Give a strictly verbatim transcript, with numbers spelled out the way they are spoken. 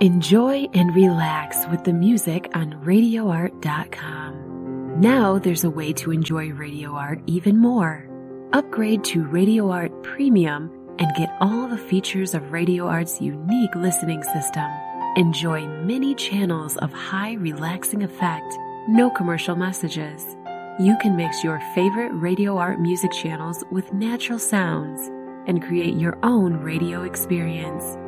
Enjoy and relax with the music on radio art dot com. Now there's a way to enjoy Radio Art even more. Upgrade to Radio Art Premium and get all the features of Radio Art's unique listening system. Enjoy many channels of high relaxing effect, no commercial messages. You can mix your favorite Radio Art music channels with natural sounds and create your own radio experience.